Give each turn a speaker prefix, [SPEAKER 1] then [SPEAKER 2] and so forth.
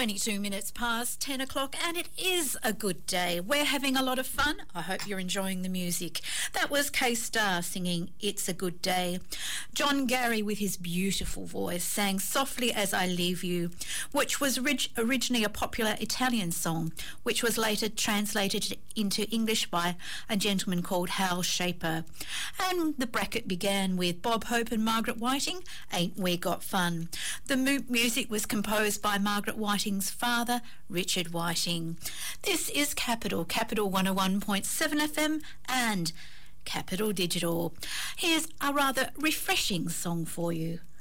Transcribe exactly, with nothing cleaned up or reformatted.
[SPEAKER 1] twenty-two minutes past ten o'clock, and it is a good day. We're having a lot of fun. I hope you're enjoying the music. That was K-Star singing It's a Good Day. John Gary, with his beautiful voice, sang Softly As I Leave You, which was orig- originally a popular Italian song, which was later translated into English by a gentleman called Hal Shaper. And the bracket began with Bob Hope and Margaret Whiting, Ain't We Got Fun. The mu- music was composed by Margaret Whiting's father, Richard Whiting. This is Capital, Capital one oh one point seven F M and Capital Digital. Here's a rather refreshing song for you.